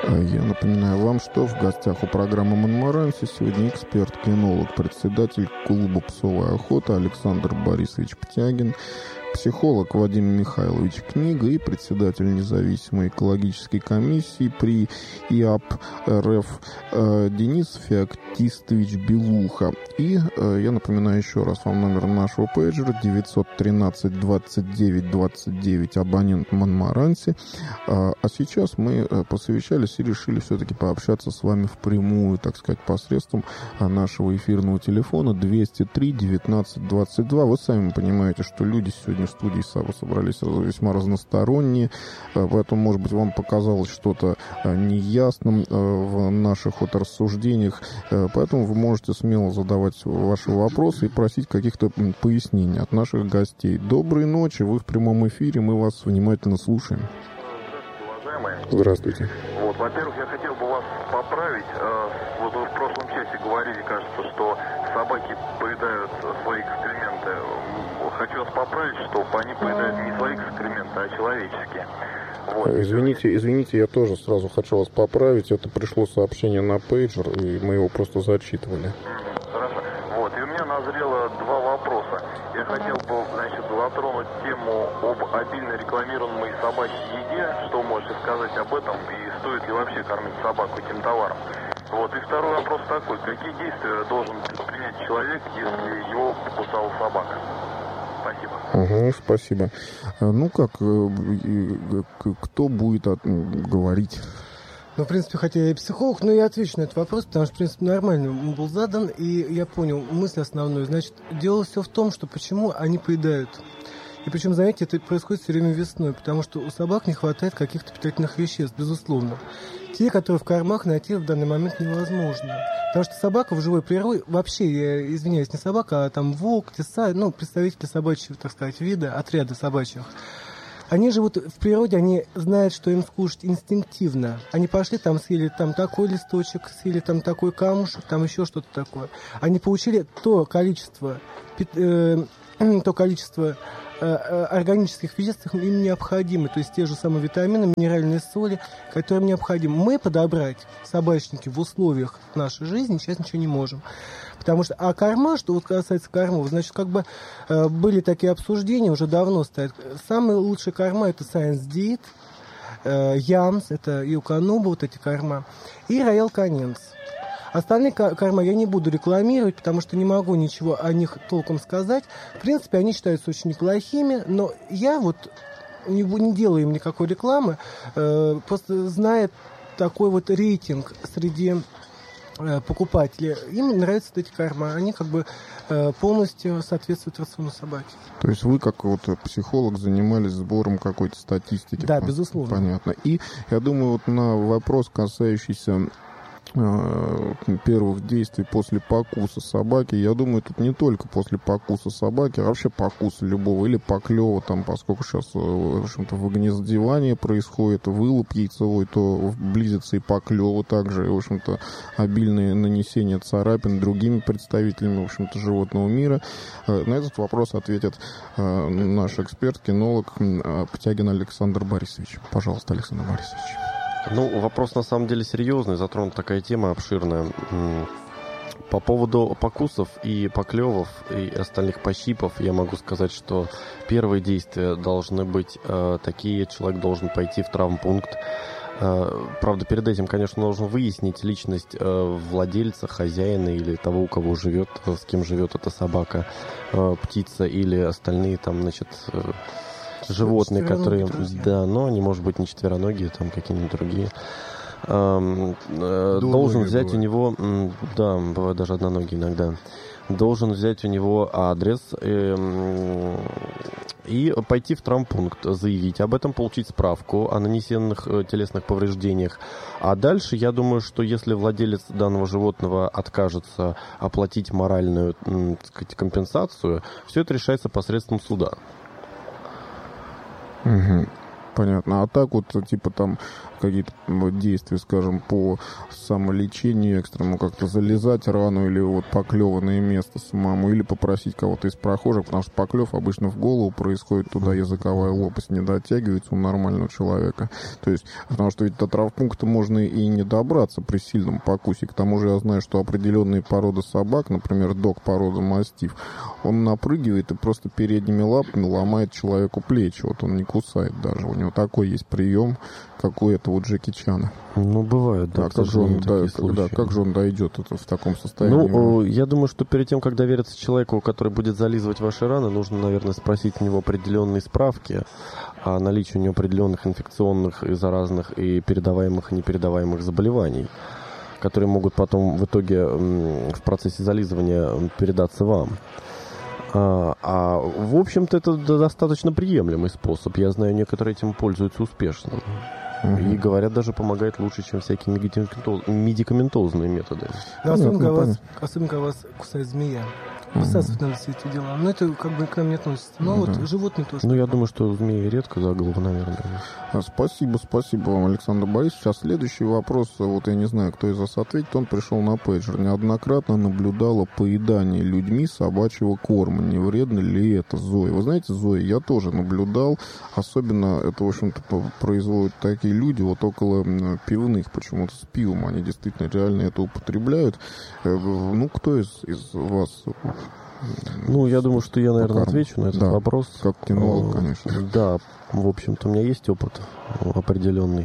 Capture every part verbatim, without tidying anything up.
Я напоминаю вам, что в гостях у программы «Монмаранси» сегодня эксперт-кинолог, председатель клуба «Псовая охота» Александр Борисович Птягин, психолог Вадим Михайлович Книга и председатель независимой экологической комиссии при ИАП-РФ э, Денис Феоктистович Белуха. И э, я напоминаю еще раз вам номер нашего пейджера девятьсот тринадцать двадцать девять двадцать девять, абонент Монмаранси. А, а сейчас мы э, посовещались и решили все-таки пообщаться с вами впрямую, так сказать, посредством нашего эфирного телефона двести три девятнадцать двадцать два. Вы сами понимаете, что люди сегодня в студии собрались весьма разносторонние, поэтому, может быть, вам показалось что-то неясным в наших вот рассуждениях, поэтому вы можете смело задавать ваши вопросы и просить каких-то пояснений от наших гостей. Доброй ночи, вы в прямом эфире, мы вас внимательно слушаем. Здравствуйте, уважаемые. Здравствуйте. Вот, во-первых, я хотел бы вас поправить. Вот вы в прошлом часе говорили, кажется, что собаки поедают свои экскременты. Хочу вас поправить, что они поедают не свои экскременты, а человеческие. Вот. Извините, извините, я тоже сразу хочу вас поправить. Это пришло сообщение на пейджер, и мы его просто зачитывали. Хорошо. Вот, и у меня назрело два вопроса. Я хотел бы, значит, затронуть тему об обильно рекламируемой собачьей еде. Что можете сказать об этом и стоит ли вообще кормить собаку этим товаром? Вот, и второй вопрос такой. Какие действия должен предпринять человек, если его покусала собака? Спасибо. Угу, спасибо. Ну как, кто будет от, говорить? Ну, в принципе, хотя я и психолог, но я отвечу на этот вопрос, потому что, в принципе, нормально он был задан, и я понял мысль основную. Значит, дело все в том, что почему они поедают. И причем, заметьте, это происходит все время весной, потому что у собак не хватает каких-то питательных веществ, безусловно. Те, которые в кормах найти в данный момент невозможно. Потому что собака в живой природе, вообще, я извиняюсь, не собака, а там волк, теса, ну, представители собачьего, так сказать, вида, отряда собачьих. Они живут в природе, они знают, что им скушать инстинктивно. Они пошли, там съели там такой листочек, съели там такой камушек, там еще что-то такое. Они получили то количество, э, то количество органических веществ им необходимы, то есть те же самые витамины, минеральные соли, которые им необходимы. Мы подобрать, собачники, в условиях нашей жизни сейчас ничего не можем. Потому что, а корма, что вот касается кормов, значит, как бы э, были такие обсуждения, уже давно стоят. Самые лучшие корма — это Science Diet, э, Ямс, это Юкануба, вот эти корма, и Royal Canin's. Остальные корма я не буду рекламировать, потому что не могу ничего о них толком сказать. В принципе, они считаются очень неплохими, но я вот не, не делаю им никакой рекламы, э, просто зная такой вот рейтинг среди э, покупателей. Им нравятся эти корма, они как бы э, полностью соответствуют рациону собаки. То есть вы, как вот психолог, занимались сбором какой-то статистики? Да, безусловно. Понятно. И я думаю, вот на вопрос, касающийся первых действий после покуса собаки, я думаю, тут не только после покуса собаки, а вообще покуса любого или поклёва, там, поскольку сейчас, в общем-то, выгнездевание происходит, вылуп яйцевой, то близится и поклёва также, и, в общем-то, обильное нанесение царапин другими представителями, в общем-то, животного мира. На этот вопрос ответит наш эксперт, кинолог Птягин Александр Борисович. Пожалуйста, Александр Борисович. Ну, вопрос на самом деле серьезный, затронута такая тема обширная. По поводу покусов и поклевов и остальных пощипов я могу сказать, что первые действия должны быть э, такие, человек должен пойти в травмпункт. Э, правда, перед этим, конечно, нужно выяснить личность э, владельца, хозяина или того, у кого живет, с кем живет эта собака, э, птица или остальные там, значит... Э, животные, которые, друзья. Да, но они, может быть, не четвероногие, там какие-нибудь другие. Эм, э, должен взять бывает. У него, да, бывает даже одноногие иногда, должен взять у него адрес э, и пойти в травмпункт, заявить об этом, получить справку о нанесенных э, телесных повреждениях. А дальше, я думаю, что если владелец данного животного откажется оплатить моральную, э, так сказать, компенсацию, все это решается посредством суда. Угу. Понятно. А так вот, типа там какие-то действия, скажем, по самолечению экстренному, как-то залезать рану или вот поклеванное место самому, или попросить кого-то из прохожих, потому что поклев обычно в голову происходит, туда языковая лопасть не дотягивается у нормального человека. То есть, потому что ведь до травмпункта можно и не добраться при сильном покусе. К тому же я знаю, что определенные породы собак, например, дог породы мастиф, он напрыгивает и просто передними лапами ломает человеку плечи. Вот он не кусает даже. У него такой есть прием, как у этого Джеки Чана. Ну, бывает, да. А как же он, да, да, как же он дойдет это в таком состоянии? Ну, я думаю, что перед тем, как довериться человеку, который будет зализывать ваши раны, нужно, наверное, спросить у него определенные справки о наличии у него определенных инфекционных и заразных и передаваемых и непередаваемых заболеваний, которые могут потом в итоге в процессе зализывания передаться вам. А, а в общем-то это достаточно приемлемый способ. Я знаю, некоторые этим пользуются успешно. Mm-hmm. И, говорят, даже помогает лучше, чем всякие медикаментоз... медикаментозные методы. Ну, особенно, когда вас, особенно, когда вас кусает змея. Высасывать надо все эти дела. Но это как бы к нам не относится. Но ну, вот да. животные тоже. Ну, я думаю, что змеи редко за голову, наверное. Спасибо, спасибо вам, Александр Борисович. Сейчас следующий вопрос, вот я не знаю, кто из вас ответит, он пришел на пейджер. Неоднократно наблюдала поедание людьми собачьего корма. Не вредно ли это, Зоя? Вы знаете, Зоя, я тоже наблюдал. Особенно это, в общем-то, производят такие люди вот около пивных, почему-то с пивом. Они действительно реально это употребляют. Ну, кто из, из вас... Ну, я думаю, что я, наверное, отвечу на этот да, вопрос. Как кинолог, конечно. Да, в общем-то, у меня есть опыт определенный.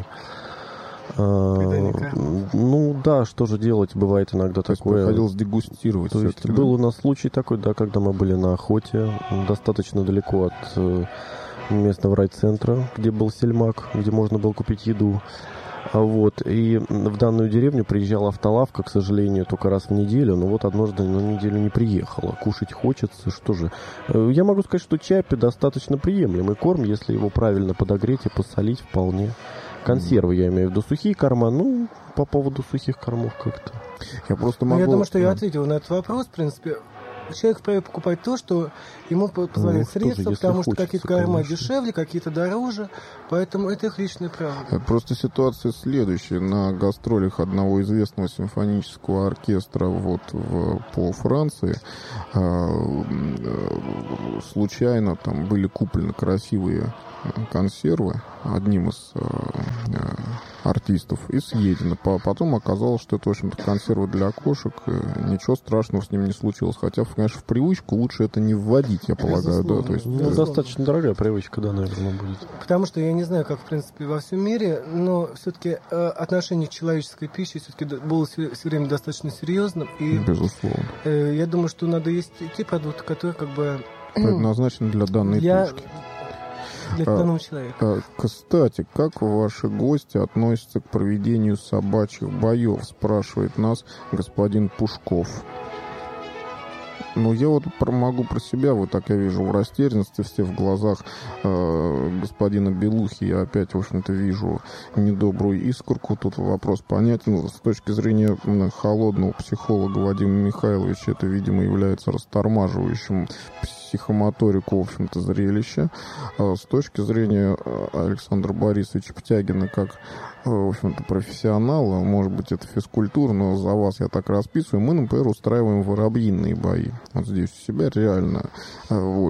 Преданника. Ну, да, что же делать, бывает иногда То такое. есть приходилось дегустировать. То есть был у нас случай такой, да, когда мы были на охоте, достаточно далеко от местного райцентра, где был сельмак, где можно было купить еду. Вот. И в данную деревню приезжала автолавка, к сожалению, только раз в неделю, но вот однажды на неделю не приехала. Кушать хочется, что же. Я могу сказать, что чаппи достаточно приемлемый корм, если его правильно подогреть и посолить вполне. Консервы, я имею в виду, сухие корма, ну, по поводу сухих кормов как-то. Я просто могу... Ну, я думаю, что я ответил на этот вопрос, в принципе. Человек вправе покупать то, что ему позволяет ну, средства, же, потому что какие-то корма конечно. дешевле, какие-то дороже, поэтому это их личное право. Просто ситуация следующая. На гастролях одного известного симфонического оркестра вот в, по Франции э, э, случайно там были куплены красивые консервы одним из э, э, артистов и съедены. Потом оказалось, что это, в общем-то, консервы для кошек. Ничего страшного с ним не случилось. Хотя, конечно, в привычку лучше это не вводить, я полагаю. Да, то есть, ну, достаточно дорогая привычка, да, наверное, будет. Потому что я не знаю, как, в принципе, во всем мире, но все-таки э, отношение к человеческой пище все-таки было все, все время достаточно серьезным. И, безусловно. Э, я думаю, что надо есть те продукты, которые как бы... предназначены для данной для... пищи. Для данного человека. А, кстати, как ваши гости относятся к проведению собачьих боев, спрашивает нас господин Пушков. Ну, я вот про, могу про себя, вот так я вижу в растерянности, все в глазах э, господина Белухи, я опять, в общем-то, вижу недобрую искорку. Тут вопрос понятен. С точки зрения холодного психолога Вадима Михайловича, это, видимо, является растормаживающим психомоторику, в общем-то, зрелище. А с точки зрения Александра Борисовича Птягина, как, в общем-то, профессионала, может быть, это физкультура, но за вас я так расписываю, мы, например, устраиваем воробьиные бои. Вот здесь у себя реально. Вот.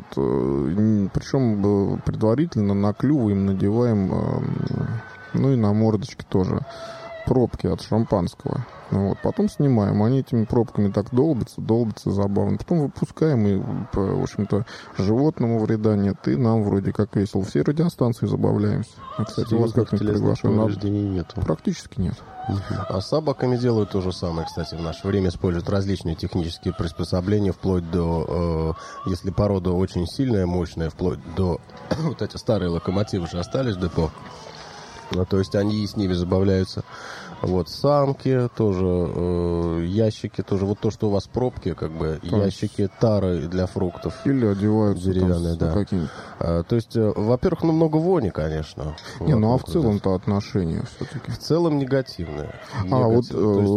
Причем предварительно на клювы им надеваем, ну и на мордочки тоже, пробки от шампанского. Вот. Потом снимаем. Они этими пробками так долбятся, долбятся забавно. Потом выпускаем, и, в общем-то, животному вреда нет. И нам вроде как весело. Все радиостанции забавляемся. А, кстати, у вас как-нибудь приглашаем? Нет. Практически нет. А с собаками делают то же самое, кстати, в наше время используют различные технические приспособления, вплоть до, э, если порода очень сильная, мощная, вплоть до, вот эти старые локомотивы же остались в депо, ну, то есть они с ними забавляются. Вот, самки тоже, э, ящики тоже, вот то, что у вас пробки, как бы, то ящики тары для фруктов. Или одеваются деревянные, да. А, то есть, э, во-первых, ну, много вони, конечно. Не, ну а в целом-то отношения все-таки? В целом негативные. А вот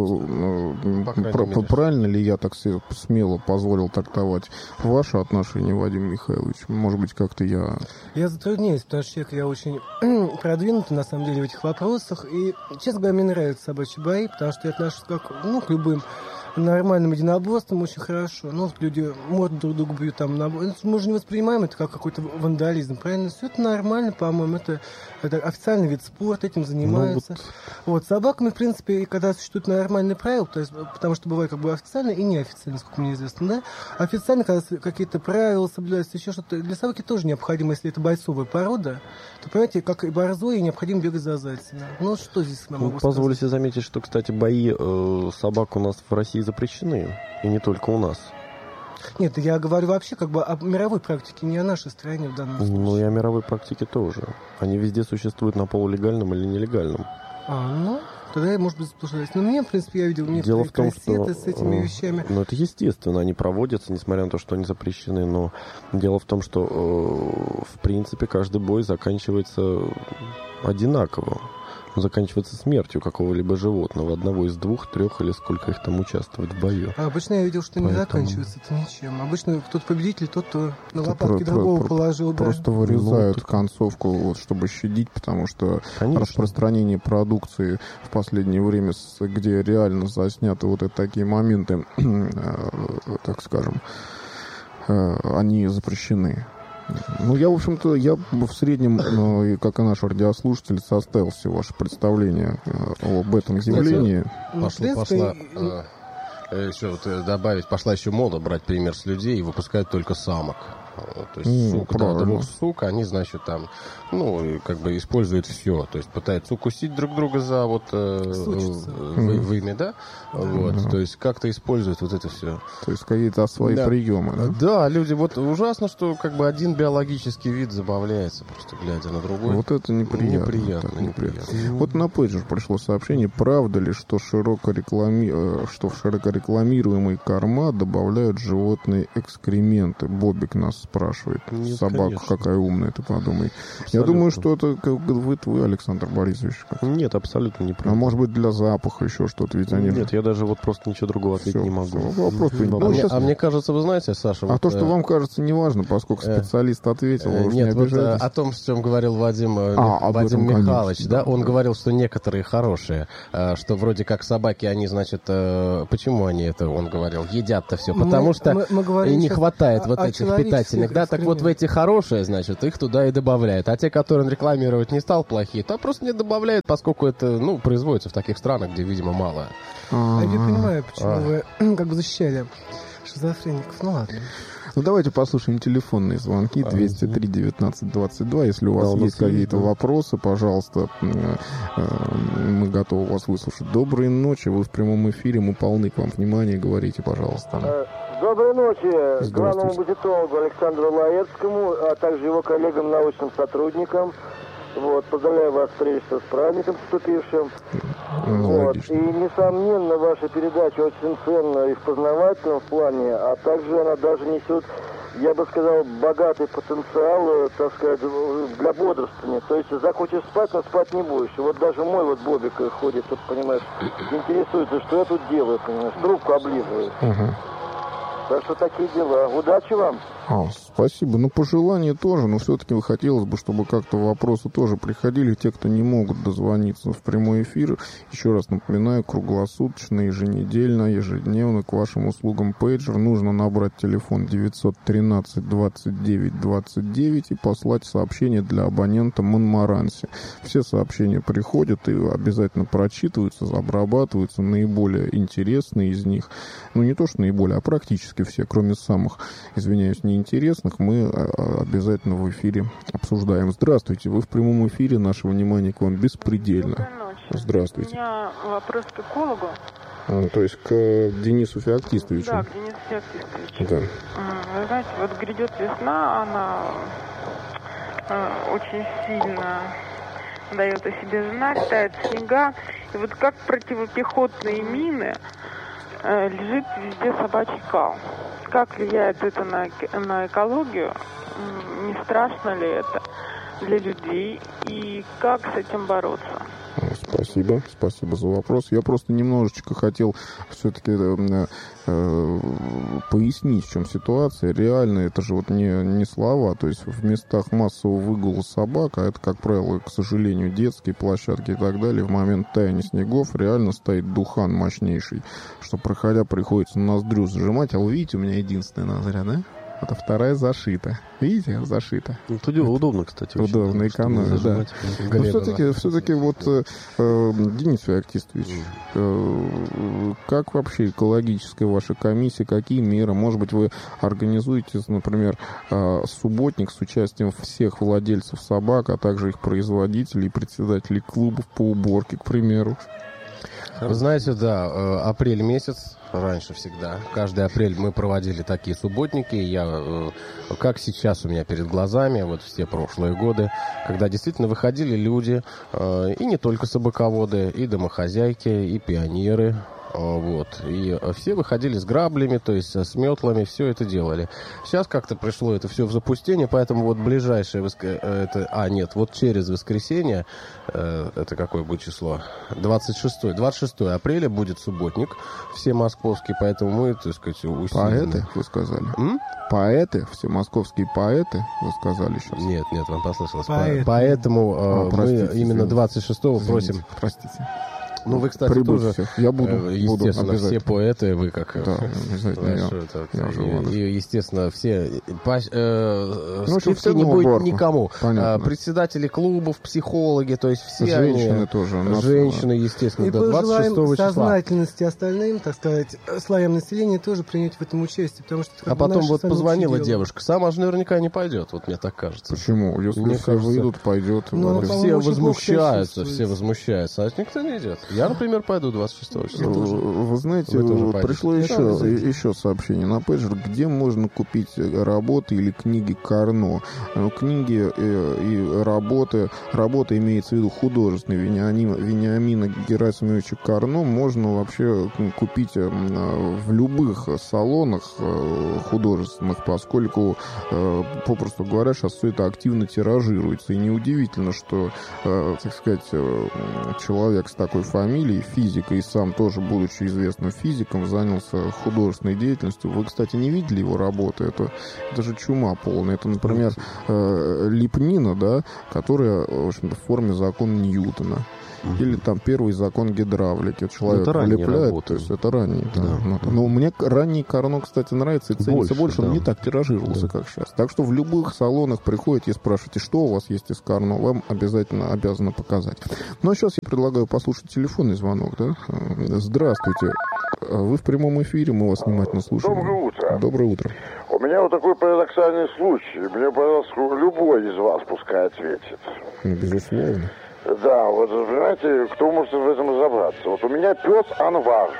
э, про, правильно ли я так смело позволил трактовать ваши отношения, Вадим Михайлович? Может быть, как-то я... Я затрудняюсь, потому что я очень продвинутый, на самом деле, в этих вопросах. И, честно говоря, мне нравятся собачьи бои, потому что я отношусь как, ну, к любым нормальным единоборствам очень хорошо. Ну, люди морду друг другу бьют там. На... Мы же не воспринимаем это как какой-то вандализм, правильно? Все это нормально, по-моему. Это, это официальный вид спорта, этим занимаются. Ну, вот. Вот. С собаками, в принципе, когда существуют нормальные правила, то есть, потому что бывает как бы официально и неофициально, сколько мне известно, да? Официально, когда какие-то правила соблюдаются, еще что-то, для собаки тоже необходимо, если это бойцовая порода, то, понимаете, как и борзой, ей необходимо бегать за зайцем. Ну, что здесь нам могу ну, позвольте сказать? заметить, что, кстати, бои э, собак у нас в России запрещены, и не только у нас. Нет, я говорю вообще как бы о мировой практике, не о нашей стране в данном случае. Ну и о мировой практике тоже. Они везде существуют на полулегальном или нелегальном. А, ну, тогда я, может быть, заблуждаюсь. Но мне, в принципе, я видел некоторые Дело в том, кассеты что, с этими вещами. Ну, это естественно, они проводятся, несмотря на то, что они запрещены. Но дело в том, что, э, в принципе, каждый бой заканчивается одинаково. Он заканчивается смертью какого-либо животного, одного из двух, трех или сколько их там участвует в бою. А обычно я видел, что Поэтому... не заканчивается это ничем. Обычно кто-то победитель, тот, кто на лопатки про, другого про, положил. Просто да. вырезают ну, концовку, вот, чтобы щадить, потому что Конечно. распространение продукции в последнее время, где реально засняты вот это, такие моменты, так скажем, они запрещены. Ну, я, в общем-то, я в среднем, ну, как и наш радиослушатель, составил все ваше представление об этом явлении. Пошла, пошла э, еще вот добавить, пошла еще мода брать пример с людей и выпускать только самок. То есть mm, сук, да, двух сук, они, значит, там, ну, как бы используют все. То есть пытаются укусить друг друга за вот э, вы, вымя, да? Вот, mm-hmm. То есть как-то используют вот это все. То есть какие-то свои да. приемы, да? Да, люди, вот ужасно, что как бы один биологический вид забавляется, просто глядя на другой. Вот это неприятно. Неприятно, так, неприятно. неприятно. Вот на пейджер пришло сообщение, правда ли, что, широко реклами... что в широко рекламируемые корма добавляют животные экскременты? Бобик нас спрашивает. Нет, собака конечно. Какая умная, ты подумай. Абсолютно. Я думаю, что это как вы, вы, Александр Борисович. Как... Нет, абсолютно неправда. А может быть для запаха еще что-то, ведь они... Нет, я даже вот просто ничего другого ответить все, не могу. Вопрос mm-hmm. ну, а, сейчас... а мне кажется, вы знаете, Саша... А вот, то, что э... вам кажется, не важно, поскольку специалист ответил, э, вы Нет, не вот э, обижаетесь. о том, о чем говорил Вадим, а, Вадим этом, Михайлович, конечно, да, да, он да. говорил, что некоторые хорошие, э, что вроде как собаки, они, значит, э, почему они это, он говорил, едят-то все, потому мы, что мы, мы и не хватает о, вот о этих питательных, да, так вот в эти хорошие, значит, их туда и добавляют. А те, которые он рекламировать не стал, плохие, то просто не добавляют, поскольку это, ну, производится в таких странах, где, видимо, мало. А я понимаю, почему вы как бы защищали шизофреников. Ну ладно. Ну, давайте послушаем телефонные звонки двести три девятнадцать двадцать два. Если у вас да, есть какие-то да. вопросы, пожалуйста, мы готовы вас выслушать. Доброй ночи, вы в прямом эфире, мы полны к вам внимания, говорите, пожалуйста. Доброй ночи главному будитологу Александру Лаецкому, а также его коллегам, научным сотрудникам. Вот, поздравляю вас прежде всего с праздником вступившим. Ну, вот. И, несомненно, ваша передача очень ценна и в познавательном плане, а также она даже несет, я бы сказал, богатый потенциал, так сказать, для бодрствования. То есть захочешь спать, но спать не будешь. И вот даже мой вот Бобик ходит, тут, понимаешь, интересуется, что я тут делаю, понимаешь, трубку облизываю. Угу. Так что такие дела. Удачи вам. А, спасибо. Ну, пожелания тоже, но все-таки хотелось бы, чтобы как-то вопросы тоже приходили. Те, кто не могут дозвониться в прямой эфир, еще раз напоминаю, круглосуточно, еженедельно, ежедневно к вашим услугам пейджер. Нужно набрать телефон девятьсот тринадцать двадцать девять двадцать девять и послать сообщение для абонента Монмаранси. Все сообщения приходят и обязательно прочитываются, обрабатываются, наиболее интересные из них. Ну, не то, что наиболее, а практически все, кроме самых, извиняюсь, неинтересных, мы обязательно в эфире обсуждаем. Здравствуйте, вы в прямом эфире, наше внимание к вам беспредельно. Здравствуйте. У меня вопрос к экологу. А, то есть к Денису Феоктистовичу. Да, к Денису Феоктистовичу. Да. Вы знаете, вот грядет весна, она очень сильно дает о себе знать, тает снега. И вот как противопехотные мины э, лежит везде собачий кал. Как влияет это на, на экологию? Не страшно ли это для людей? И как с этим бороться? Спасибо, спасибо за вопрос. Я просто немножечко хотел все-таки э, э, пояснить, в чем ситуация. Реально, это же вот не, не слова. То есть в местах массового выгула собак, а это, как правило, к сожалению, детские площадки и так далее, в момент таяния снегов реально стоит духан мощнейший, что, проходя, приходится ноздрю зажимать. А вы видите, у меня единственная ноздря, да? А вторая зашита. Видите, зашита. Ну, это дело удобно, кстати. Удобно, экономно, да. Но все-таки, все-таки вот, э, Денис Феоктистович, э, как вообще экологическая ваша комиссия, какие меры? Может быть, вы организуете, например, э, субботник с участием всех владельцев собак, а также их производителей и председателей клубов по уборке, к примеру? Вы знаете, да, апрель месяц, раньше всегда, каждый апрель мы проводили такие субботники, я, как сейчас у меня перед глазами, вот все прошлые годы, когда действительно выходили люди, и не только собаководы, и домохозяйки, и пионеры, вот, и все выходили с граблями, то есть с метлами, все это делали. Сейчас как-то пришло это все в запустение, поэтому вот ближайшее, воск... это, а нет, вот через воскресенье, это какое будет число? двадцать шестое, двадцать шестое апреля будет субботник, все московские, поэтому мы, так сказать, усилим. Поэты, вы сказали? М? Поэты, все московские поэты, вы сказали сейчас? Нет, нет, вам послышалось. Поэты. Поэтому а, мы простите, именно двадцать шестого извините, просим... Простите. Ну, вы, кстати, Прибудь тоже, всех. Я буду, естественно, буду все поэты, вы как... Да, обязательно я, это, я уже и, и, естественно, все... По, э, ну, скидки не будет уборку. никому. Понятно. А, председатели клубов, психологи, то есть все женщины они... тоже. Женщины, естественно, И до двадцать шестого числа. сознательности остальным, так сказать, слоям населения тоже принять в этом участие, потому что... А потом вот позвонила девушка, сама же наверняка не пойдет, вот мне так кажется. Почему? Если мне все кажется, выйдут, пойдет. Ну, все возмущаются, все возмущаются, а никто не идет. Я, например, пойду двадцать шестого числа. Вы знаете, Вы пришло еще, еще сообщение на пейджер, где можно купить работы или книги Карно. Книги и работы, работа имеется в виду художественные Вениамина, Вениамина Герасимовича Карно, можно вообще купить в любых салонах художественных, поскольку, попросту говоря, сейчас все это активно тиражируется. И неудивительно, что, так сказать, человек с такой фамилией, физик, и сам тоже, будучи известным физиком, занялся художественной деятельностью. Вы, кстати, не видели его работы? Это, это же чума полная. Это, например, э, лепнина, да, которая, в общем-то, в форме закона Ньютона. Mm-hmm. Или там первый закон гидравлики. Человек влепляет, то есть это ранний. Да. Да. Но мне ранний Карно, кстати, нравится и ценится больше, больше, да. Он не так тиражировался, да. как сейчас. Так что в любых салонах приходите и спрашиваете, что у вас есть из Карно, вам обязательно обязаны показать. Ну а сейчас я предлагаю послушать телефонный звонок. Да? Здравствуйте. Вы в прямом эфире, мы вас внимательно слушаем. Доброе утро. Доброе утро. У меня вот такой парадоксальный случай. Мне, пожалуйста, любой из вас пускай ответит. Ну, безусловно. Да, вот, понимаете, кто может в этом разобраться? Вот у меня пес Анвар.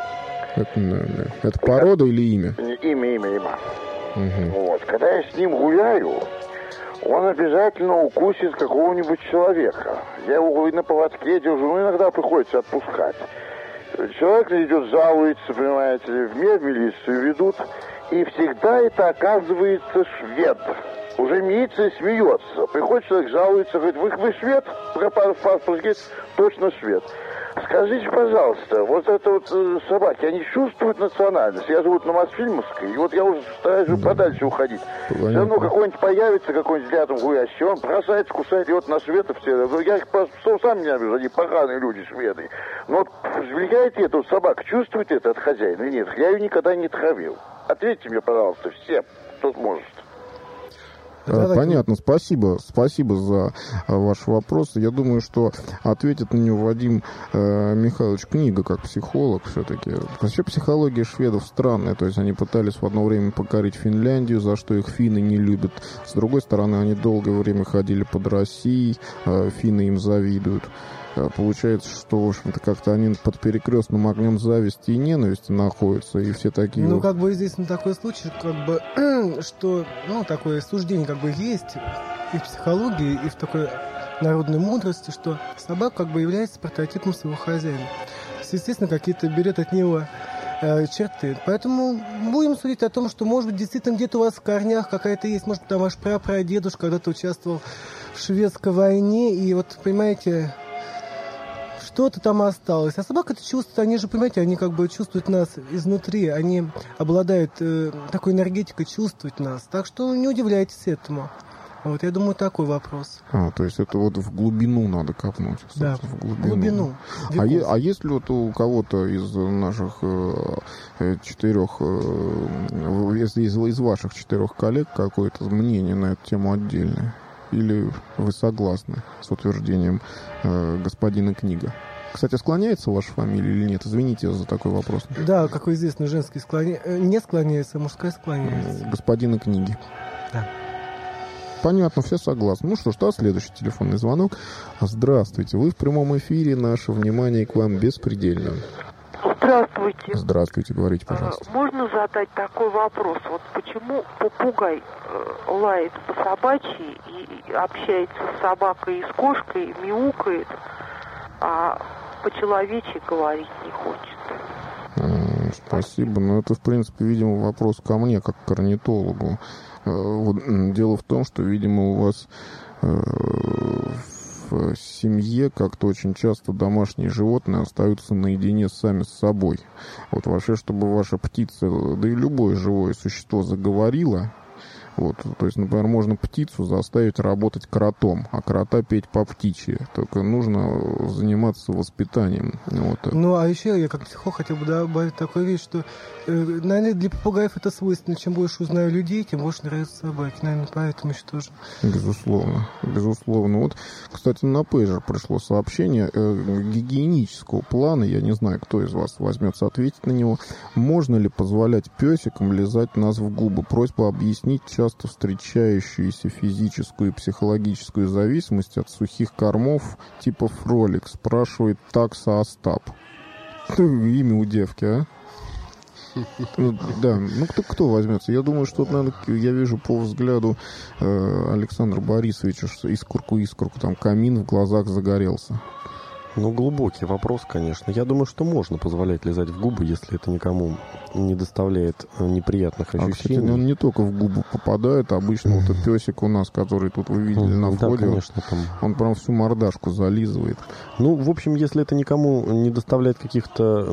Это, это порода или имя? Имя, имя, имя. Угу. Вот, когда я с ним гуляю, он обязательно укусит какого-нибудь человека. Я его на поводке держу, но иногда приходится отпускать. Человек идет, жалуется, понимаете, в милицию ведут, и всегда это оказывается швед. Уже милиция смеется. Приходит человек, жалуется, говорит, вы, вы швед? Пропал в паспорт, говорит, точно швед. Скажите, пожалуйста, вот это вот э, собаки, они чувствуют национальность? Я живу на Мосфильмовской, и вот я уже стараюсь да. подальше уходить. Понятно. Все равно какой-нибудь появится, какой-нибудь рядом гулящий, он бросается, кусает, и вот на шведов все. Я их просто сам не обижу, они поганые люди, шведы. Но вот влияет это, вот собака чувствует это от хозяина? Нет, я ее никогда не травил. Ответьте мне, пожалуйста, все, кто сможет. Давайте. Понятно, спасибо, спасибо за ваш вопрос. Я думаю, что ответит на него Вадим э, Михайлович Книга, как психолог все-таки. Вообще психология шведов странная, то есть они пытались в одно время покорить Финляндию, за что их финны не любят. С другой стороны, они долгое время ходили под Россией, э, финны им завидуют. Получается, что, в общем-то, как-то они под перекрестным огнем зависти и ненависти находятся, и все такие... Ну, вот... как бы известен такой случай, как бы, что, ну, такое суждение как бы есть и в психологии, и в такой народной мудрости, что собака как бы является прототипом своего хозяина. Естественно, какие-то берет от него э, черты. Поэтому будем судить о том, что, может быть, действительно где-то у вас в корнях какая-то есть, может, там ваш прапрадедушка когда-то участвовал в шведской войне, и вот, понимаете, что-то там осталось. А собака это чувствует, они же, понимаете, они как бы чувствуют нас изнутри, они обладают э, такой энергетикой чувствовать нас. Так что не удивляйтесь этому. Вот, я думаю, такой вопрос. А, то есть это вот в глубину надо копнуть. Да, в глубину. глубину. А, е, а есть ли вот у кого-то из наших э, четырех, э, из, из, из ваших четырех коллег какое-то мнение на эту тему отдельное? Или вы согласны с утверждением э, господина Книга? Кстати, склоняется ваша фамилия или нет? Извините за такой вопрос. Да, как известно, женский склоня... не склоняется, а мужская склоняется. Господина Книги. Да. Понятно, все согласны. Ну что ж, да, следующий телефонный звонок. Здравствуйте, вы в прямом эфире, наше внимание к вам беспредельно. Здравствуйте. Здравствуйте, говорите, пожалуйста. Можно задать такой вопрос? Вот почему попугай лает по собачьи и общается с собакой и с кошкой, мяукает, а по-человечьи говорить не хочет? Спасибо. Но это, в принципе, видимо, вопрос ко мне, как к орнитологу. Дело в том, что, видимо, у вас в семье как-то очень часто домашние животные остаются наедине сами с собой. Вот вообще, чтобы ваша птица, да и любое живое существо заговорило, вот, то есть, например, можно птицу заставить работать кротом, а крота петь по птичьи. Только нужно заниматься воспитанием. Вот. Ну, а еще я как психолог хотел бы добавить такую вещь, что, э, наверное, для попугаев это свойственно. Чем больше узнаю людей, тем больше нравятся собаки. Наверное, поэтому еще тоже. Безусловно. Безусловно. Вот, кстати, на пейджер пришло сообщение э, гигиенического плана. Я не знаю, кто из вас возьмется ответить на него. Можно ли позволять песикам лизать нас в губы? Просьба объяснить часто встречающуюся физическую и психологическую зависимость от сухих кормов типа фролик, спрашивает Такса Остап. Имя у девки, а? Да, ну кто, кто возьмется? Я думаю, что, наверное, я вижу по взгляду э, Александра Борисовича, что искорку-искорку, там камин в глазах загорелся. Ну, глубокий вопрос, конечно. Я думаю, что можно позволять лизать в губы, если это никому не доставляет неприятных ощущений. А, кстати, он не только в губы попадает. Обычно вот этот песик у нас, который тут вы видели на входе, да, конечно, там... он прям всю мордашку зализывает. Ну, в общем, если это никому не доставляет каких-то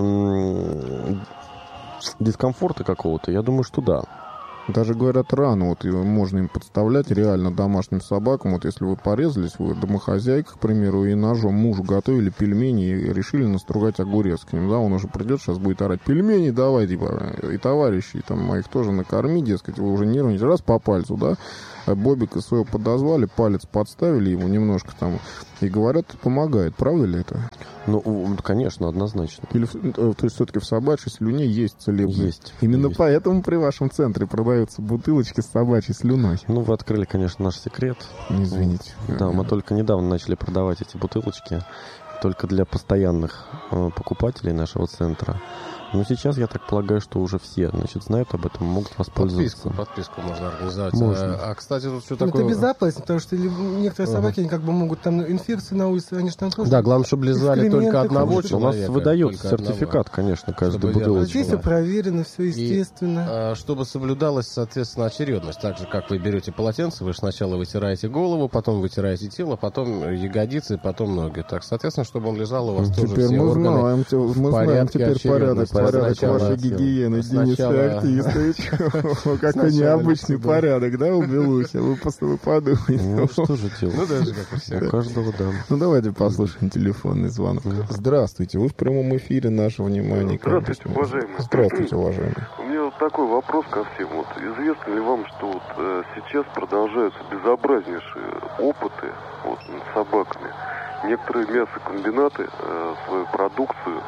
м- дискомфорта какого-то, я думаю, что да. Даже, говорят, рано вот можно им подставлять реально домашним собакам. Вот если вы порезались, вы домохозяйка, к примеру, и ножом мужу готовили пельмени и решили настругать огурец к ним, да, он уже придет, сейчас будет орать: пельмени давай, типа, и товарищей там моих тоже накорми, дескать, вы уже нервничаете, раз по пальцу, да. Бобика своего подозвали, палец подставили ему немножко там, и говорят, помогает. Правда ли это? Ну, конечно, однозначно. Или, то есть все-таки в собачьей слюне есть целебность? Есть. Именно есть. Поэтому при вашем центре продаются бутылочки с собачьей слюной. Ну, вы открыли, конечно, наш секрет. Извините. Да, мы только недавно начали продавать эти бутылочки, только для постоянных э, покупателей нашего центра. Но сейчас, я так полагаю, что уже все, значит, знают об этом, могут воспользоваться. Подписку, подписку можно организовать. Можно. А, а кстати, тут что ну, такое... Это безопасно, потому что некоторые uh-huh. собаки, они как бы могут там инфекции на улице, они же там тоже... Да, главное, чтобы лизали только одного человека. У нас выдается сертификат, одного. Конечно, каждой бутылочки. Здесь все проверено, все естественно. И, а, чтобы соблюдалась, соответственно, очередность. Так же, как вы берете полотенце, вы сначала вытираете голову, потом вытираете тело, потом ягодицы, потом ноги. Так, соответственно, чтобы он лежал у вас теперь тоже все мы органы знаем, мы знаем теперь порядок, порядок вашей гигиены, Денис Феоктистович. Какой необычный порядок, да, у Белухи? Вы просто подумайте. Ну, что же делать? Ну, даже как у всех. У каждого, да. Ну, давайте послушаем телефонный звонок. Здравствуйте, вы в прямом эфире, наше внимание. Здравствуйте, уважаемый. Здравствуйте, уважаемый. У меня вот такой вопрос ко всем. Вот известно ли вам, что вот э, сейчас продолжаются безобразнейшие опыты вот, над собаками? Некоторые мясокомбинаты э, свою продукцию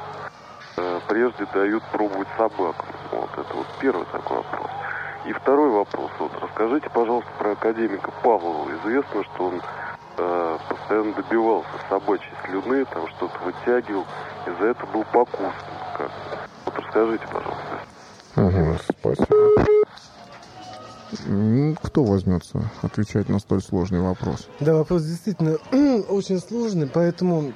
прежде дают пробовать собакам. Вот это вот первый такой вопрос. И второй вопрос. Вот расскажите, пожалуйста, про академика Павлова. Известно, что он э, постоянно добивался собачьей слюны, там что-то вытягивал, и за это был покусан. Как? Вот расскажите, пожалуйста. Ага, спасибо. Кто возьмется отвечать на столь сложный вопрос? Да, вопрос действительно очень сложный, поэтому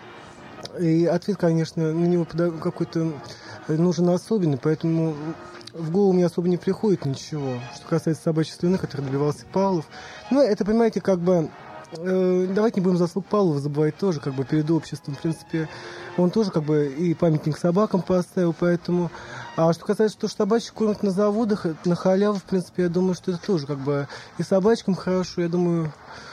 и ответ, конечно, на него какой-то нужен особенный, поэтому в голову мне особо не приходит ничего. Что касается собачьей слюны, которой добивался Павлов. Ну, это, понимаете, как бы... Э, давайте не будем заслуг Павлова забывать тоже, как бы, перед обществом. В принципе, он тоже, как бы, и памятник собакам поставил, поэтому... А что касается того, что собачек кормят на заводах, на халяву, в принципе, я думаю, что это тоже, как бы, и собачкам хорошо. Я думаю,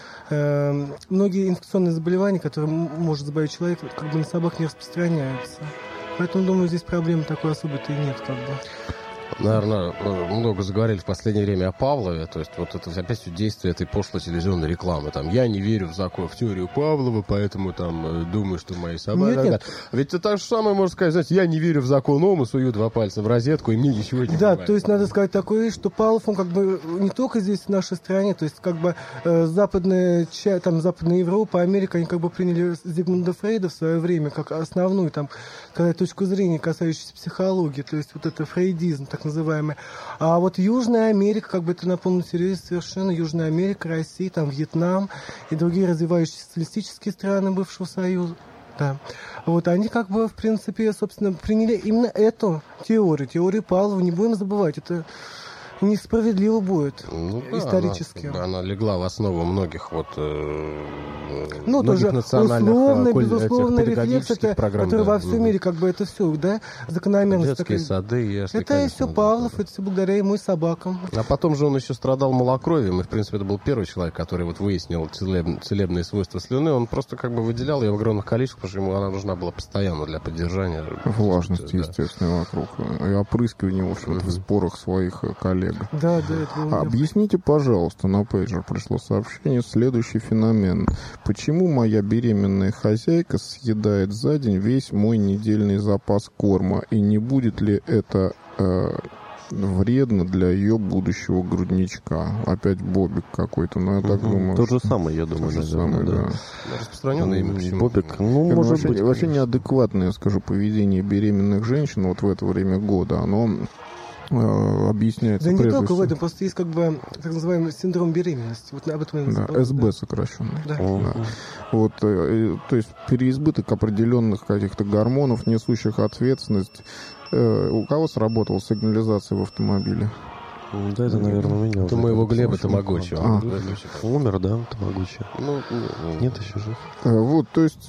э, многие инфекционные заболевания, которые может заболеть человек, как бы, на собак не распространяются. Поэтому, думаю, здесь проблемы такой особой-то и нет, как бы. Наверное, много заговорили в последнее время о Павлове, то есть вот это опять все действие этой пошлой телевизионной рекламы. Там, я не верю в закон, в теорию Павлова, поэтому там думаю, что мои собаки... Нет, нет. Ведь это так же самое можно сказать, знаете, я не верю в закон Ома, сую два пальца в розетку, и мне ничего не Да, бывает. То есть надо сказать такое, что Павлов, он как бы не только здесь, в нашей стране, то есть как бы э, западная, там, Западная Европа, Америка, они как бы приняли Зигмунда Фрейда в свое время как основную, там, сказать, точку зрения, касающуюся психологии, то есть вот это фрейдизм, так называемый. А вот Южная Америка, как бы это на полном серьезе совершенно, Южная Америка, Россия, там Вьетнам и другие развивающиеся социалистические страны бывшего Союза, да. Вот они как бы, в принципе, собственно, приняли именно эту теорию, теорию Павлова, не будем забывать, это несправедливо будет, ну, да, исторически. Она, она легла в основу многих вот э, ну, многих тоже национальных условно, коль, безусловно, рефлекс, это, программ, который да. во всем мире, как бы это все, да, закономерность. Детские такая. сады, ясли, это конечно, и все да, Павлов, да. это все благодаря ему и собакам. А потом же он еще страдал малокровием, и, в принципе, это был первый человек, который вот выяснил целеб, целебные свойства слюны. Он просто как бы выделял ее в огромных количествах, потому что ему она нужна была постоянно для поддержания. Влажности, да. естественно, вокруг. И опрыскивание, в общем-то, mm-hmm. в спорах своих коллег. Да, да, это было. Объясните, пожалуйста, на пейджер пришло сообщение, следующий феномен. Почему моя беременная хозяйка съедает за день весь мой недельный запас корма? И не будет ли это э, вредно для ее будущего грудничка? Опять Бобик какой-то, но я так угу. думаю... То же самое, я думаю, то же самое, да. да. Распространенное имя. Почему? Бобик, ну, как может вообще, быть... Вообще неадекватное, я скажу, поведение беременных женщин вот в это время года, оно... объясняется. Да не только всего. В этом, просто есть как бы так называемый синдром беременности. Вот об этом я да, СБ да. сокращенный. Да. Да. Вот, э, то есть переизбыток определенных каких-то гормонов, несущих ответственность. Э, у кого сработала сигнализация в автомобиле? Да, это, наверное, у меня. Это моего Глеба Тамагочи. А. Умер, да, Тамагочи? Ну, нет, еще жив. Вот, то есть,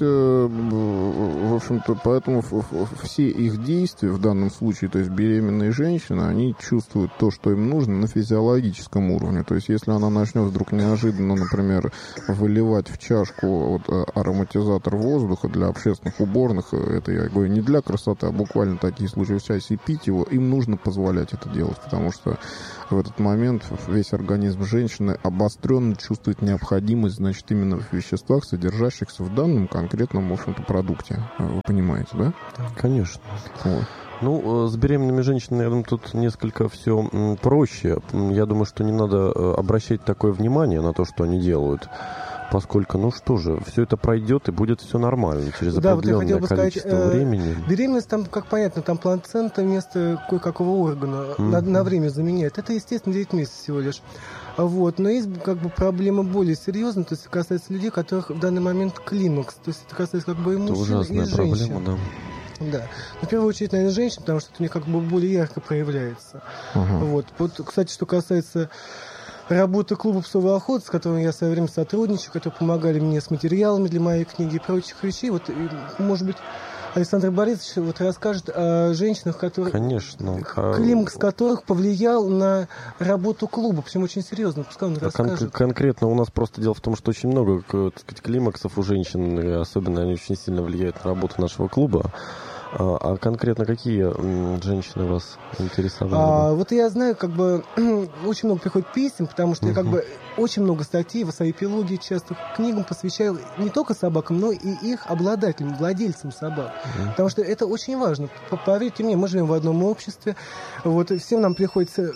в общем-то, поэтому все их действия в данном случае, то есть беременные женщины, они чувствуют то, что им нужно на физиологическом уровне. То есть, если она начнет вдруг неожиданно, например, выливать в чашку вот, ароматизатор воздуха для общественных уборных, это, я говорю, не для красоты, а буквально такие случаи в часе, пить его, им нужно позволять это делать, потому что в этот момент весь организм женщины обостренно чувствует необходимость, значит, именно в веществах, содержащихся в данном конкретном, в общем-то, продукте. Вы понимаете, да? Конечно. Вот. Ну, с беременными женщинами, наверное, тут несколько все проще. Я думаю, что не надо обращать такое внимание на то, что они делают. Поскольку, ну что же, все это пройдет и будет все нормально через да, определенное вот количество сказать, времени. Э, беременность там, как понятно, там плацента вместо кое-какого органа mm-hmm. на, на время заменяет. Это, естественно, девять месяцев всего лишь. Вот. Но есть как бы проблема более серьезная, то есть касается людей, у которых в данный момент климакс. То есть это касается как бы и мужчин, и женщин. Проблема, да. Да. Но в первую очередь, наверное, женщин, потому что это у них как бы более ярко проявляется. Uh-huh. Вот. Вот, кстати, что касается работы клуба «Псовая охота», с которым я в свое время сотрудничаю, которые помогали мне с материалами для моей книги и прочих вещей. Вот, и, может быть, Александр Борисович вот расскажет о женщинах, которые... Конечно. Климакс которых повлиял на работу клуба. Причем очень серьезно. Пускай он расскажет. Кон- конкретно у нас просто дело в том, что очень много, так сказать, климаксов у женщин, и особенно они очень сильно влияют на работу нашего клуба. А, а конкретно какие м, женщины вас интересовали? А, вот я знаю, как бы очень много приходит писем, потому что uh-huh. я как бы очень много статей в своей эпилоге часто книгам посвящаю не только собакам, но и их обладателям, владельцам собак. Uh-huh. Потому что это очень важно. Поверьте мне, мы живем в одном обществе, вот всем нам приходится...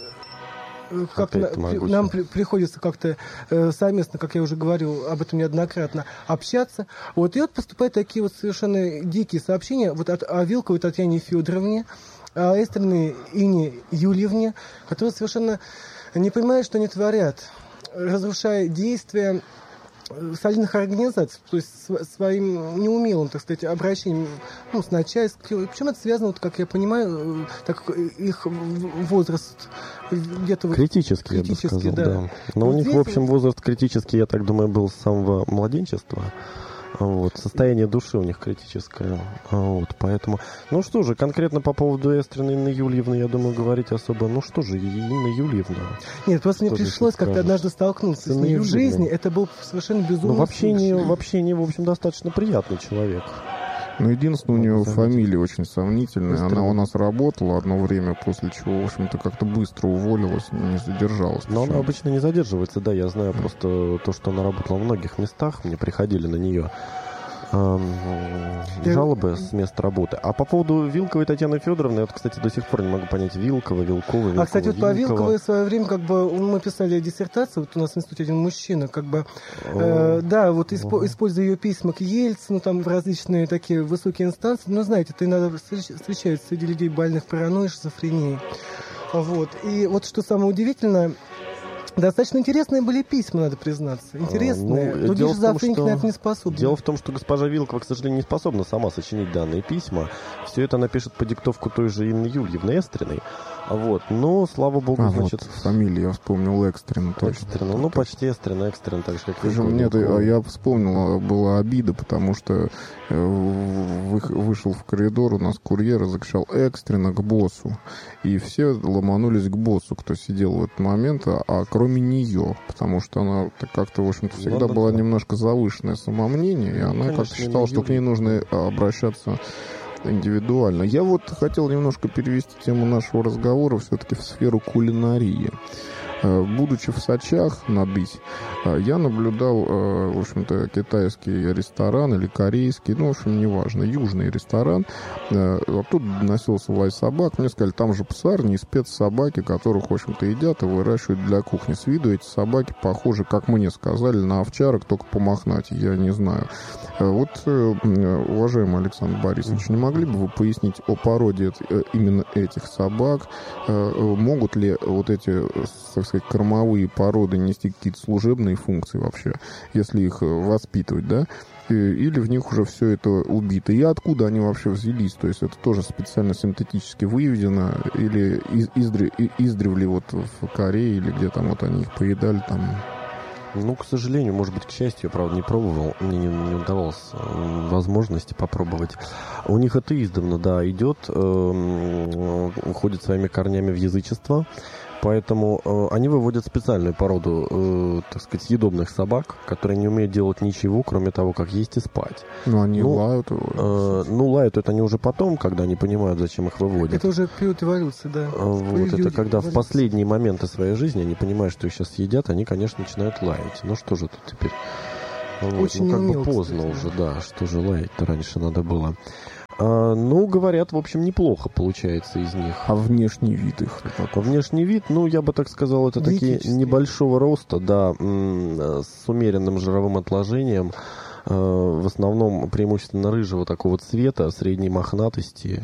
Как на, нам при, приходится как-то э, совместно, как я уже говорил об этом неоднократно, общаться. Вот, и вот поступают такие вот совершенно дикие сообщения вот от о Вилковой Татьяне Федоровне, о Эстерной Ине Юльевне, которые совершенно не понимают, что они творят, разрушая действия солидных организаций, то есть своим неумелым, так сказать, обращением, ну, с начальством. Причем это связано, вот, как я понимаю, так как их возраст где-то... Критический, критический, я бы сказал, да. да. Но вот у них, здесь... в общем, возраст критический, я так думаю, был с самого младенчества. Вот, состояние души у них критическое. Вот, поэтому... Ну что же, конкретно по поводу Эстрины Инны Юльевны, я думаю, говорить особо... Ну что же, Инна Юльевна... Нет, просто мне пришлось как-то однажды столкнуться с ней в жизни. Это был совершенно безумный Ну, в общении, в общении, в общем, достаточно приятный человек. Ну, единственное, у нее фамилия очень сомнительная. Она у нас работала одно время, после чего, в общем-то, как-то быстро уволилась, не задержалась. Но она обычно не задерживается, да. Я знаю просто то, что она работала в многих местах. Мне приходили на нее эм, жалобы с места работы. А по поводу Вилковой Татьяны Федоровны, я вот, кстати, до сих пор не могу понять, Вилкова, Вилкова, Вилкова, А, кстати, вот по Вилковой в свое время, как бы, мы писали диссертацию, вот у нас в институте один мужчина, как бы, э, да, вот испо- используя ее письма к Ельцину, там, в различные такие высокие инстанции, ну, знаете, это иногда встречается среди людей больных паранойей, шизофренией. Вот. И вот что самое удивительное, достаточно интересные были письма, надо признаться. Интересные. Ну, другие шизофреники на это не способны. Дело в том, что госпожа Вилкова, к сожалению, не способна сама сочинить данные письма. Все это она пишет по диктовку той же Инны Юльевны Эстриной. Вот. Но, слава богу, а, значит... Вот, фамилия, я вспомнил, Экстрин. Экстрин. Ну, почти Экстрин, Экстрин, так же, как Вилкова. Нет, я вспомнил, была обида, потому что вышел в коридор, у нас курьер закричал «Экстренно к боссу». И все ломанулись к боссу, кто сидел в этот момент, а кроме нее, потому что она как-то, в общем-то, всегда Ладно, была да. немножко завышенное самомнение, и ну, она как-то считала, что к ней нужно обращаться индивидуально. Я вот хотел немножко перевести тему нашего разговора все-таки в сферу кулинарии. Будучи в Сочах на Дысь, я наблюдал, в общем-то, китайский ресторан или корейский, ну, в общем, неважно, южный ресторан. Оттуда доносился лай собак. Мне сказали, там же псарни и спецсобаки, которых, в общем-то, едят и выращивают для кухни. С виду эти собаки похожи, как мне сказали, на овчарок, только по мохнате, я не знаю. Вот, уважаемый Александр Борисович, не могли бы вы пояснить о породе именно этих собак? Могут ли вот эти, так сказать, кормовые породы нести какие-то служебные функции вообще, если их воспитывать, да? Или в них уже все это убито? И откуда они вообще взялись? То есть это тоже специально синтетически выведено? Или из, издрев, издревле вот в Корее, или где там вот они их поедали там? Ну, к сожалению, может быть, к счастью, я, правда, не пробовал, мне не, не удавалось возможности попробовать. У них это издавна, да, идет, э, уходит своими корнями в язычество, поэтому э, они выводят специальную породу, э, так сказать, съедобных собак, которые не умеют делать ничего, кроме того, как есть и спать. Ну, они ну, лают. Э, ну, лают это они уже потом, когда они понимают, зачем их выводят. Это уже период эволюции, да. Вот, это когда в последние моменты своей жизни они понимают, что их сейчас съедят, они, конечно, начинают лаять. Ну, что же тут теперь? Очень ну, как умел, бы поздно кстати, уже, да, что же лаять-то раньше надо было. А, ну, говорят, в общем, неплохо получается из них. А внешний вид их? А внешний вид, ну, я бы так сказал, это такие небольшого роста, да, м- с умеренным жировым отложением, э- в основном преимущественно рыжего такого цвета, средней мохнатости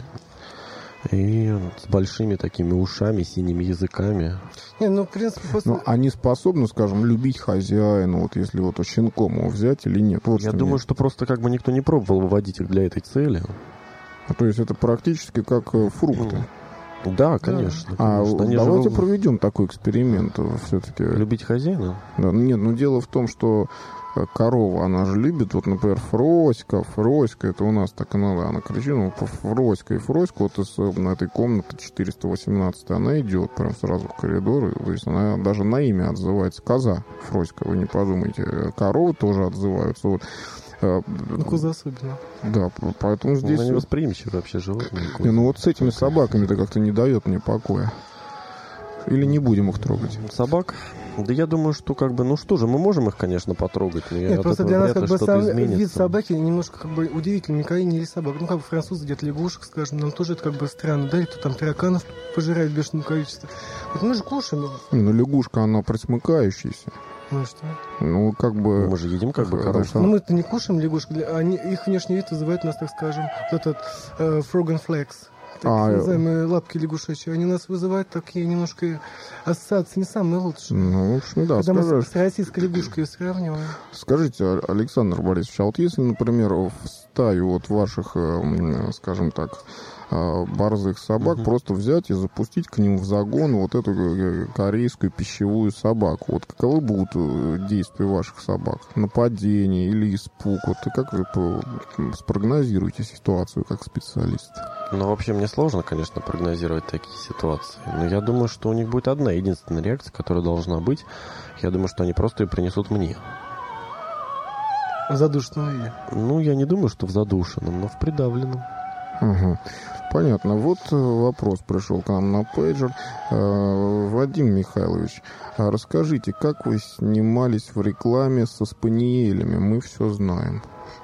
и с большими такими ушами, синими языками. Не, ну, в принципе, после... Но они способны, скажем, любить хозяина, вот если вот щенком его взять или нет? Вот я что думаю, мне... что просто как бы никто не пробовал выводить их для этой цели. А, то есть это практически как фрукты? Да, конечно. А конечно. Они давайте же... проведем такой эксперимент все-таки. Любить хозяина? Да, нет, ну дело в том, что корова, она же любит, вот, например, Фроська, Фроська, это у нас так и надо, она кричит, ну, Фроська и Фроська, вот из на этой комнаты четыреста восемнадцать, она идет прям сразу в коридор, и, то есть она даже на имя отзывается, коза Фроська, вы не подумайте, коровы тоже отзываются, вот. Ну, коза особенно. Да, поэтому здесь... Они восприимчивы вообще животные. Не, ну вот с этими собаками это как-то не дает мне покоя. Или не будем их трогать? Собак? Да я думаю, что как бы, ну что же, мы можем их, конечно, потрогать, но Нет, просто для нас как бы сам изменится. Вид собаки немножко как бы удивительный, никогда не ели собак. Ну, как бы французы едят лягушек, скажем, нам тоже это как бы странно, да, и кто там тараканов пожирает в бешеном количестве. Вот мы же кушаем. Ну, лягушка, она присмыкающаяся. Ну и что? Ну, как бы... Ну, мы же едим как бы корову. Ну, мы-то не кушаем лягушек, они, их внешний вид вызывает у нас, так скажем, вот этот э, frog and flex. так А, называемые лапки лягушачьи, они у нас вызывают такие немножко ассоциации не самые лучшие. Ну, в общем, да. Когда мы скажи, с, с российской лягушкой ее сравниваем. Скажите, Александр Борисович, а вот если, например, в стаю вот ваших, э, скажем так, э, борзых собак uh-huh. просто взять и запустить к ним в загон вот эту корейскую пищевую собаку, вот каковы будут действия ваших собак? Нападение или испуг? Вот и как вы спрогнозируете ситуацию как специалист? Ну, вообще, мне сложно, конечно, прогнозировать такие ситуации. Но я думаю, что у них будет одна единственная реакция, которая должна быть. Я думаю, что они просто ее принесут мне. В задушенном виде? Ну, я не думаю, что в задушенном, но в придавленном. Угу. Понятно. Вот вопрос пришел к нам на пейджер. Вадим Михайлович, расскажите, как вы снимались в рекламе со спаниелями? Мы все знаем.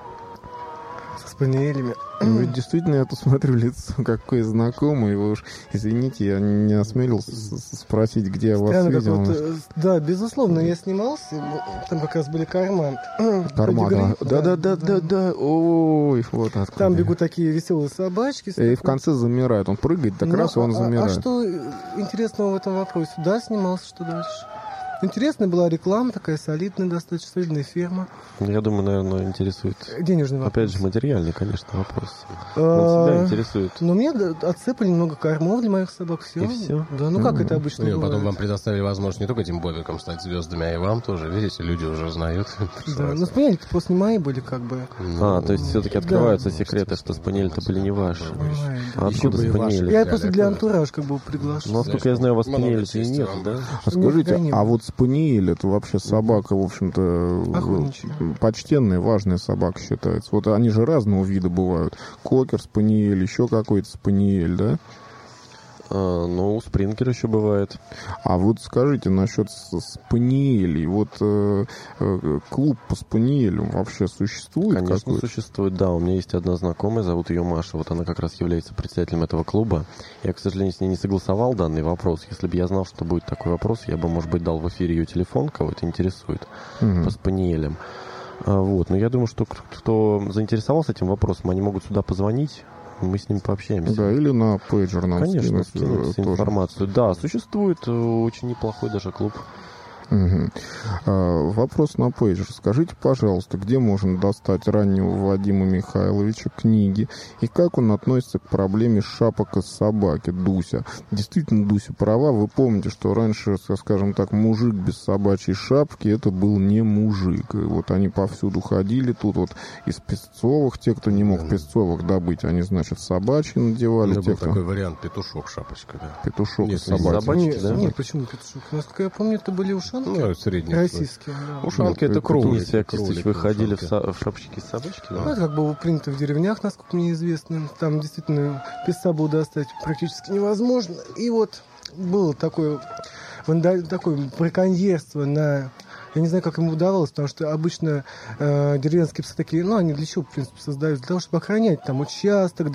Со спаниелями? Ну, ведь действительно, я тут смотрю лицо какое знакомое. Вы уж, извините, я не осмелился спросить, где я вас Странно, видел. Вот, да, безусловно, я снимался. Там как раз были корма. Корма, да. Да-да-да-да-да. Ой, вот откуда. Там бегут такие веселые собачки. И в конце замирает. Он прыгает, так ну, раз, и он а, замирает. А что интересного в этом вопросе? Да, снимался, что дальше? Интересная была реклама, такая солидная, достаточно солидная фирма. Я думаю, наверное, интересует... Денежный вопрос. Опять же, материальный, конечно, вопрос. Он себя интересует. Ну, мне отсыпали много кормов для моих собак, все. И все? Да, ну как это обычно бывает? Потом вам предоставили возможность не только этим бобикам стать звездами, а и вам тоже. Видите, люди уже знают. Да, ну спаниели-то просто не мои были, как бы. А, то есть все-таки открываются секреты, что спаниели-то были не ваши. А откуда спаниели? Я просто для антураж как бы приглашен. Ну, насколько я знаю, у вас спаниели-то и нет, да? А скажите, а вот спаниель, это вообще собака, в общем-то, почтенная, важная собака считается. Вот они же разного вида бывают. Кокер, спаниель, еще какой-то спаниель, да? А, ну, спрингер еще бывает. А вот скажите насчет спаниелей. Вот э, э, клуб по спаниелям вообще существует? Конечно, какой-то? существует, да. У меня есть одна знакомая, зовут ее Маша. Вот она как раз является председателем этого клуба. Я, к сожалению, с ней не согласовал данный вопрос. Если бы я знал, что будет такой вопрос, я бы, может быть, дал в эфире ее телефон, кого это интересует, угу. по спаниелям. А, вот. Но я думаю, что кто заинтересовался этим вопросом, они могут сюда позвонить. Мы с ним пообщаемся. Да, или на пейджер нам Конечно, скинуть информацию. Да, существует очень неплохой даже клуб. Угу. А, вопрос на пейджер. Скажите, пожалуйста, где можно достать раннего Вадима Михайловича книги и как он относится к проблеме шапок из собаки, Дуся? Действительно, Дуся права. Вы помните, что раньше, скажем так, мужик без собачьей шапки, это был не мужик. И вот они повсюду ходили. Тут вот из песцовых, те, кто не мог песцовых добыть, они, значит, собачьи надевали. Это те, был кто... такой вариант петушок шапочка, да. Петушок Нет, собачки. собачки, да? Нет, почему петушок? Насколько я помню, это были ушанки. Ну, средние. Российские, да. Ушанки Ну, это круглые. Кролики, вы ходили в, со- в шапочке из собачки? Да? Ну, это как бы принято в деревнях, насколько мне известно. Там действительно песца было достать практически невозможно. И вот было такое, такое браконьерство на... Я не знаю, как ему удавалось, потому что обычно э, деревенские псы такие, ну, они для чего, в принципе, создают? Для того, чтобы охранять там участок,